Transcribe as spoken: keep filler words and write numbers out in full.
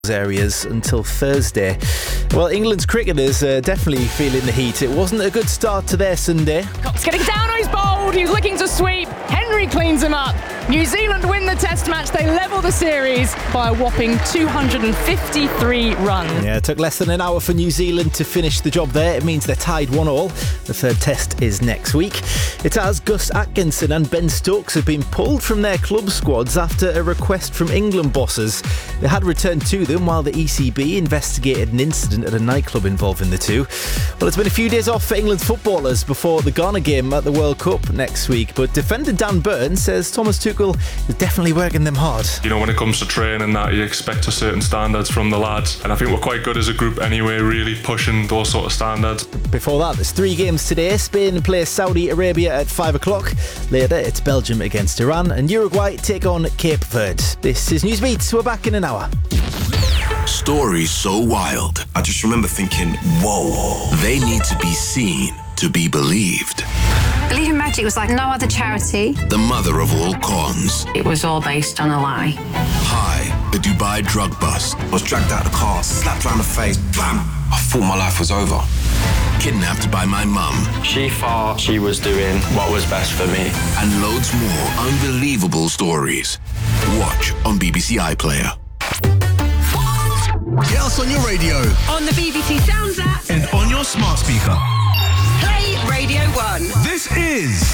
areas until Thursday. Well, England's cricketers are definitely feeling the heat. It wasn't a good start to their Sunday. Cox getting down, oh, he's bowled, he's looking to sweep. Henry cleans him up. New Zealand win the test match. They level the series by a whopping two hundred fifty-three runs. Yeah, it took less than an hour for New Zealand to finish the job there. It means they're tied one all. The third test is next week. It's as Gus Atkinson and Ben Stokes have been pulled from their club squads after a request from England bosses. They had returned to them while the E C B investigated an incident at a nightclub involving the two. Well, it's been a few days off for England footballers before the Ghana game at the World Cup next week, but defender Dan Burn says Thomas Tuchel is definitely working them hard. You know, when it comes to training, that you expect a certain standards from the lads, and I think we're quite good as a group anyway, really pushing those sort of standards. Before that, there's three games today. Spain play Saudi Arabia at five o'clock. Later, it's Belgium against Iran, and Uruguay take on Cape Verde. This is Newsbeat. We're back in an hour. Stories so wild. I just remember thinking, whoa, they need to be seen to be believed. Believe in Magic was like no other charity. The mother of all cons. It was all based on a lie. Hi, the Dubai drug bust. I was dragged out of the car, slapped around the face, bam! I thought my life was over. Kidnapped by my mum. She thought she was doing what was best for me. And loads more unbelievable stories. Watch on B B C iPlayer. Get us on your radio. On the B B C Sounds app. And on your smart speaker. Play Radio one. This is